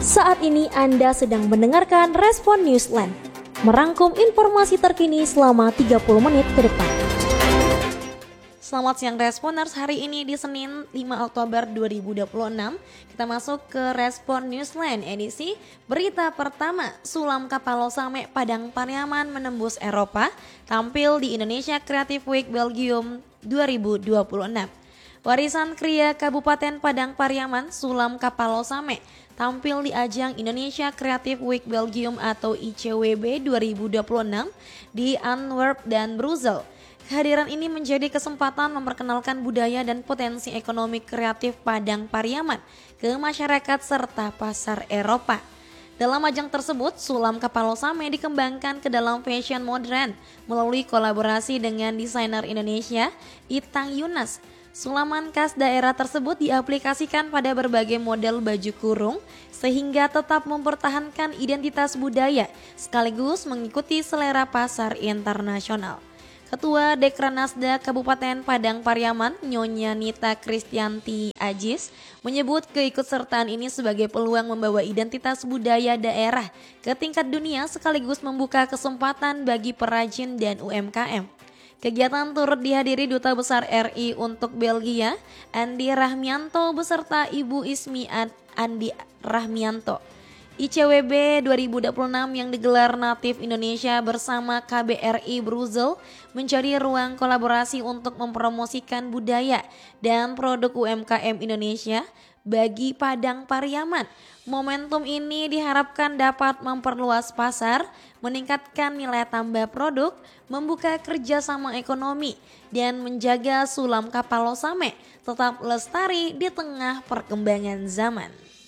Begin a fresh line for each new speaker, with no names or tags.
Saat ini Anda sedang mendengarkan Respon Newsland, merangkum informasi terkini selama 30 menit ke depan.
Selamat siang Responers, hari ini di Senin 5 Oktober 2026 kita masuk ke Respon Newsland edisi berita pertama. Sulam kapal Losame Padang Pariaman menembus Eropa, tampil di Indonesia Creative Week Belgium 2026. Warisan Kria Kabupaten Padang Pariaman, Sulam kapal Losame tampil di ajang Indonesia Creative Week Belgium atau ICWB 2026 di Antwerp dan Brussels. Kehadiran ini menjadi kesempatan memperkenalkan budaya dan potensi ekonomi kreatif Padang Pariaman ke masyarakat serta pasar Eropa. Dalam ajang tersebut, Sulam kapal Losame dikembangkan ke dalam fashion modern melalui kolaborasi dengan desainer Indonesia, Itang Yunas. Sulaman khas daerah tersebut diaplikasikan pada berbagai model baju kurung sehingga tetap mempertahankan identitas budaya sekaligus mengikuti selera pasar internasional. Ketua Dekranasda Kabupaten Padang Pariaman, Nyonya Nita Kristianti Ajis, menyebut keikutsertaan ini sebagai peluang membawa identitas budaya daerah ke tingkat dunia sekaligus membuka kesempatan bagi perajin dan UMKM. Kegiatan turut dihadiri Duta Besar RI untuk Belgia, Andi Rahmianto beserta Ibu Ismi Andi Rahmianto. ICWB 2026 yang digelar Natif Indonesia bersama KBRI Brussels menjadi ruang kolaborasi untuk mempromosikan budaya dan produk UMKM Indonesia bagi Padang Pariaman. Momentum ini diharapkan dapat memperluas pasar, meningkatkan nilai tambah produk, membuka kerjasama ekonomi, dan menjaga Sulam kapal Losame tetap lestari di tengah perkembangan zaman.